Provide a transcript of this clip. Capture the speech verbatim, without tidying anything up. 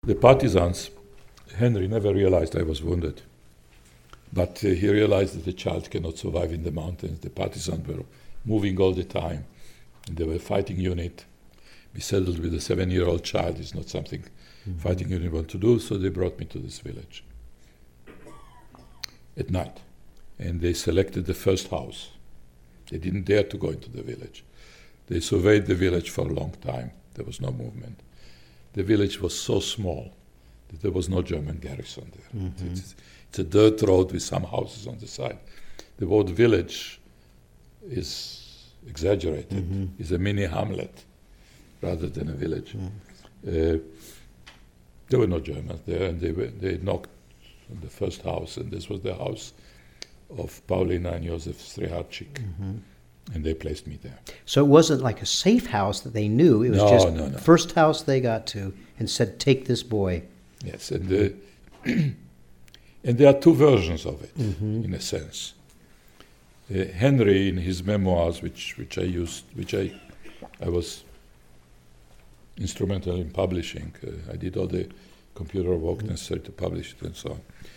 The partisans, Henry never realized I was wounded. But uh, he realized that the child cannot survive in the mountains. The partisans were moving all the time. And they were a fighting unit. Be saddled with a seven-year-old child is not something mm-hmm. fighting unit want to do, so they brought me to this village at night. And they selected the first house. They didn't dare to go into the village. They surveyed the village for a long time. There was no movement. The village was so small that there was no German garrison there. Mm-hmm. It's, it's a dirt road with some houses on the side. The word village is exaggerated. Mm-hmm. It's a mini hamlet rather than a village. Mm-hmm. Uh, there were no Germans there, and they were, they knocked on the first house, and this was the house of Paulina and Josef Striharczyk. Mm-hmm. And they placed me there. So it wasn't like a safe house that they knew. It was no, just no, no. first house they got to and said, take this boy. Yes, and uh, and there are two versions of it, mm-hmm. in a sense. Uh, Henry, in his memoirs, which which I used, which I I was instrumental in publishing. Uh, I did all the computer work necessary to publish it and so on.